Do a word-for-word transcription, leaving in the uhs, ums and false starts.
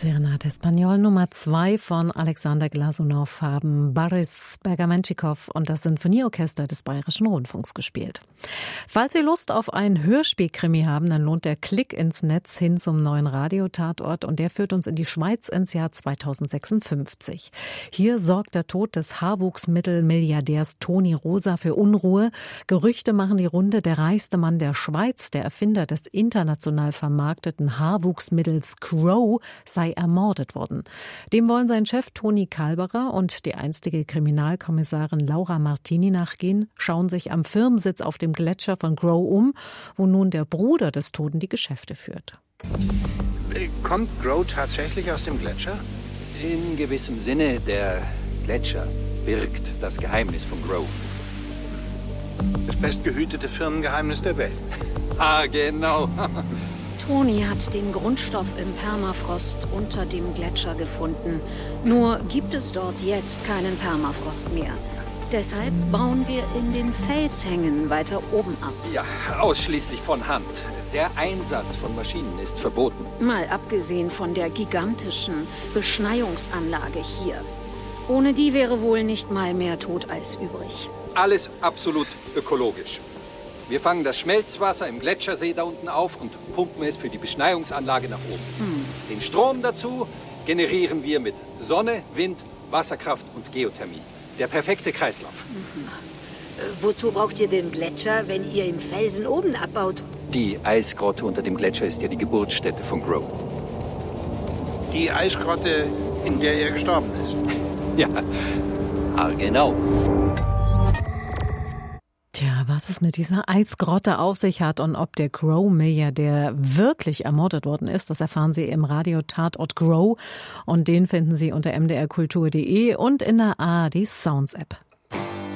Serenade Español Nummer zwei von Alexander Glasunow haben Boris Bergamenschikow und das Sinfonieorchester des Bayerischen Rundfunks gespielt. Falls Sie Lust auf einen Hörspielkrimi haben, dann lohnt der Klick ins Netz hin zum neuen Radiotatort und der führt uns in die Schweiz ins Jahr zweitausendsechsundfünfzig. Hier sorgt der Tod des Haarwuchsmittelmilliardärs Toni Rosa für Unruhe. Gerüchte machen die Runde, der reichste Mann der Schweiz, der Erfinder des international vermarkteten Haarwuchsmittels Grow, sei ermordet worden. Dem wollen sein Chef Toni Kalberer und die einstige Kriminalkommissarin Laura Martini nachgehen, schauen sich am Firmensitz auf dem Gletscher von Grow um, wo nun der Bruder des Toten die Geschäfte führt. Kommt Grow tatsächlich aus dem Gletscher? In gewissem Sinne, der Gletscher birgt das Geheimnis von Grow. Das bestgehütete Firmengeheimnis der Welt. Ah, genau. Toni hat den Grundstoff im Permafrost unter dem Gletscher gefunden. Nur gibt es dort jetzt keinen Permafrost mehr. Deshalb bauen wir in den Felshängen weiter oben ab. Ja, ausschließlich von Hand. Der Einsatz von Maschinen ist verboten. Mal abgesehen von der gigantischen Beschneiungsanlage hier. Ohne die wäre wohl nicht mal mehr Toteis übrig. Alles absolut ökologisch. Wir fangen das Schmelzwasser im Gletschersee da unten auf und pumpen es für die Beschneiungsanlage nach oben. Hm. Den Strom dazu generieren wir mit Sonne, Wind, Wasserkraft und Geothermie. Der perfekte Kreislauf. Mhm. Äh, wozu braucht ihr den Gletscher, wenn ihr im Felsen oben abbaut? Die Eisgrotte unter dem Gletscher ist ja die Geburtsstätte von Grow. Die Eisgrotte, in der er gestorben ist. Ja, genau. Tja, was es mit dieser Eisgrotte auf sich hat und ob der Grow-Milliardär wirklich ermordet worden ist, das erfahren Sie im Radio-Tatort Grow und den finden Sie unter m d r kultur punkt d e und in der A R D Sounds App.